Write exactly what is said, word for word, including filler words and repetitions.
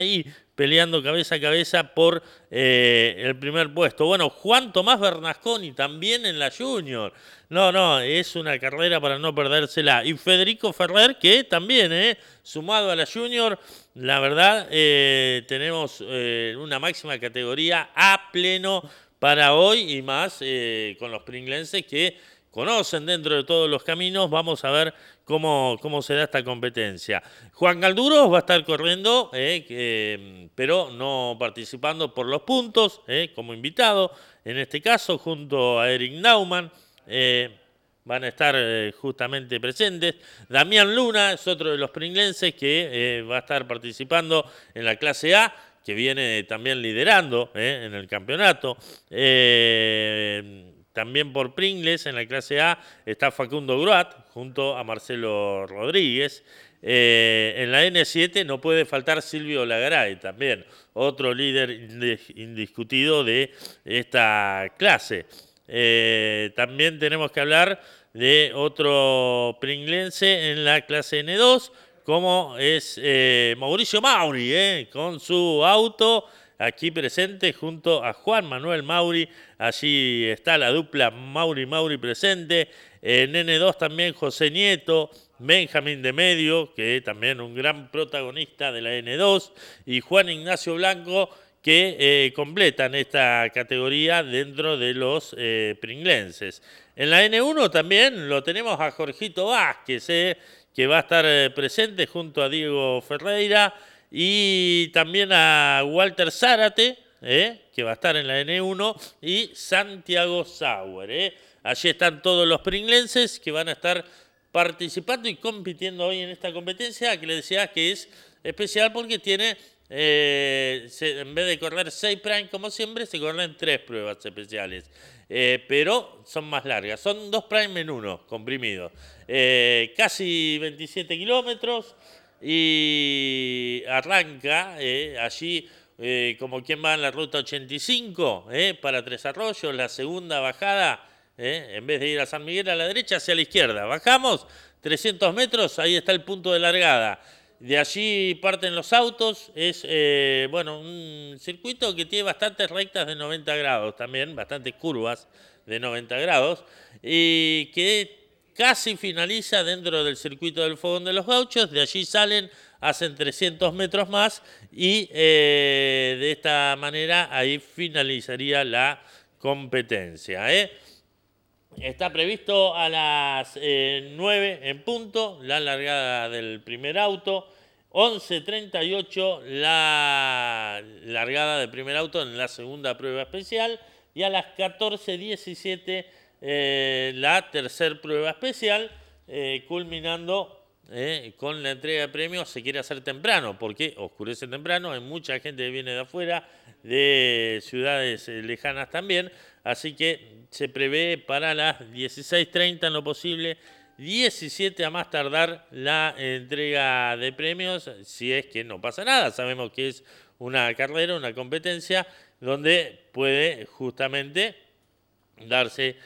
ahí peleando cabeza a cabeza por eh, el primer puesto. Bueno, Juan Tomás Bernasconi también en la Junior. No, no, es una carrera para no perdérsela. Y Federico Ferrer, que también, eh, sumado a la Junior, la verdad, eh, tenemos eh, una máxima categoría a pleno para hoy y más eh, con los pringlenses que conocen dentro de todos los caminos. Vamos a ver cómo, cómo se da esta competencia. Juan Galduros va a estar corriendo, eh, eh, pero no participando por los puntos, eh, como invitado, en este caso, junto a Eric Naumann. Eh, van a estar eh, justamente presentes. Damián Luna es otro de los pringlenses que eh, va a estar participando en la clase A, que viene también liderando eh, en el campeonato. Eh, también por Pringles en la clase A está Facundo Gruat junto a Marcelo Rodríguez. Eh, en la N siete no puede faltar Silvio Lagaray también, otro líder indiscutido de esta clase. Eh, también tenemos que hablar de otro pringlense en la clase N dos, como es eh, Mauricio Mauri, eh, con su auto aquí presente junto a Juan Manuel Mauri. Allí está la dupla Mauri-Mauri presente. En N dos también José Nieto, Benjamín de Medio, que también un gran protagonista de la N dos, y Juan Ignacio Blanco, que eh, completan esta categoría dentro de los eh, pringlenses. En la N uno también lo tenemos a Jorgito Vázquez, eh, que va a estar eh, presente junto a Diego Ferreira, y también a Walter Zárate, eh, que va a estar en la N uno, y Santiago Sauer. Eh. Allí están todos los pringlenses que van a estar participando y compitiendo hoy en esta competencia, que les decía que es especial porque tiene... Eh, se, en vez de correr seis prime como siempre, se corren tres pruebas especiales. Eh, pero son más largas. Son dos prime en uno, comprimidos. Eh, casi veintisiete kilómetros y arranca eh, allí eh, como quien va en la ruta ochenta y cinco eh, para Tres Arroyos. La segunda bajada, eh, en vez de ir a San Miguel a la derecha, hacia la izquierda. Bajamos trescientos metros, ahí está el punto de largada. De allí parten los autos, es eh, bueno, un circuito que tiene bastantes rectas de noventa grados también, bastantes curvas de noventa grados, y que casi finaliza dentro del circuito del Fogón de los Gauchos. De allí salen, hacen trescientos metros más y eh, de esta manera ahí finalizaría la competencia. ¿eh? Está previsto a las eh, nueve en punto la largada del primer auto. once treinta y ocho la largada del primer auto en la segunda prueba especial. Y a las catorce diecisiete eh, la tercera prueba especial, eh, culminando eh, con la entrega de premios. Se quiere hacer temprano porque oscurece temprano. Hay mucha gente que viene de afuera, de ciudades eh, lejanas también. Así que se prevé para las dieciséis treinta en lo posible, diecisiete a más tardar, la entrega de premios, si es que no pasa nada. Sabemos que es una carrera, una competencia, donde puede justamente darse